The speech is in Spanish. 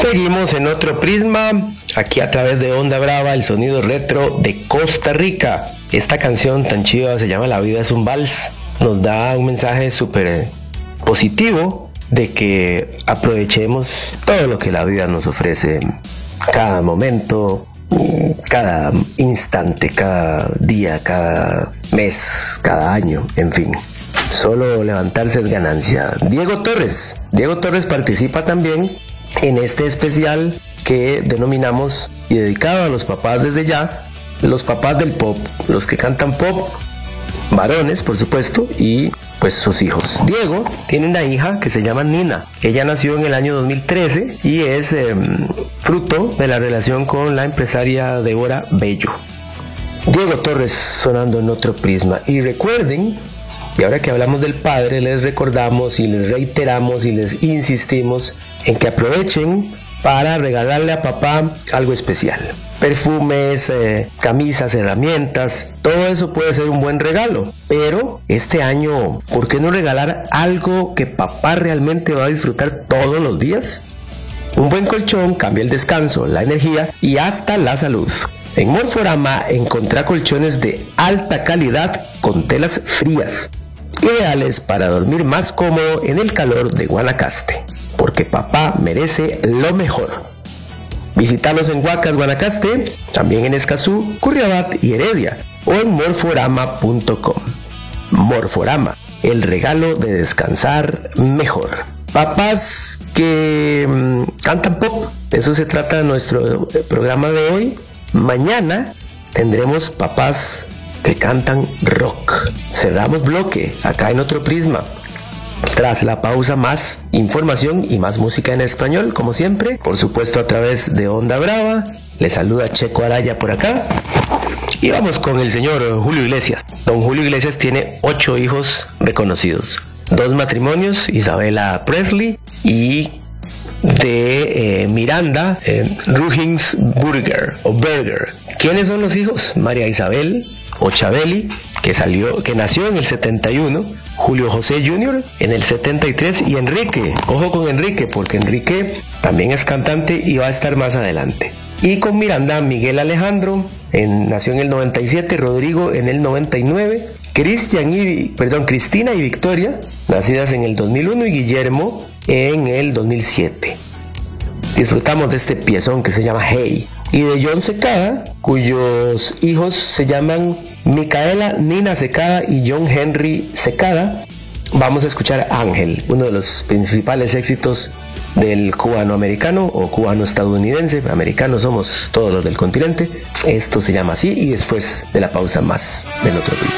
Seguimos en otro prisma, aquí a través de Onda Brava, el sonido retro de Costa Rica. Esta canción tan chiva se llama La vida es un vals. Nos da un mensaje súper positivo de que aprovechemos todo lo que la vida nos ofrece, cada momento, cada instante, cada día, cada mes, cada año, en fin. Solo levantarse es ganancia. Diego Torres participa también en este especial que denominamos y dedicado a los papás desde ya, los papás del pop, los que cantan pop, varones por supuesto, y pues sus hijos. Diego tiene una hija que se llama Nina. Ella nació en el año 2013 y es fruto de la relación con la empresaria Débora Bello. Diego Torres sonando en otro prisma. Y recuerden, y ahora que hablamos del padre, les recordamos y les reiteramos y les insistimos en que aprovechen para regalarle a papá algo especial. Perfumes, camisas, herramientas, todo eso puede ser un buen regalo. Pero este año, ¿por qué no regalar algo que papá realmente va a disfrutar todos los días? Un buen colchón cambia el descanso, la energía y hasta la salud. En Morforama encontrá colchones de alta calidad con telas frías, ideales para dormir más cómodo en el calor de Guanacaste, porque papá merece lo mejor. Visítalos en Huacas, Guanacaste, también en Escazú, Curriabat y Heredia, o en morforama.com. Morforama, el regalo de descansar mejor. Papás que cantan pop, de eso se trata nuestro programa de hoy. Mañana tendremos papás que cantan rock. Cerramos bloque acá en otro prisma. Tras la pausa, más información y más música en español, como siempre, por supuesto a través de Onda Brava. Les saluda Checo Araya por acá. Y vamos con el señor Julio Iglesias. Don Julio Iglesias tiene 8 hijos reconocidos. 2 matrimonios, Isabela Presley y de Miranda Ruhingsberger o Berger. ¿Quiénes son los hijos? María Isabel o Chabeli, que nació en el 71, Julio José Jr. en el 73 y Enrique, ojo con Enrique, porque Enrique también es cantante y va a estar más adelante. Y con Miranda, Miguel Alejandro, nació en el 97, Rodrigo en el 99, Cristina y Victoria, nacidas en el 2001, y Guillermo en el 2007. Disfrutamos de este piezón que se llama Hey, y de John Secada, cuyos hijos se llaman Micaela Nina Secada y John Henry Secada. Vamos a escuchar Ángel, uno de los principales éxitos del cubano-americano o cubano-estadounidense. Americanos somos todos los del continente. Esto se llama así, y después de la pausa más del otro piso.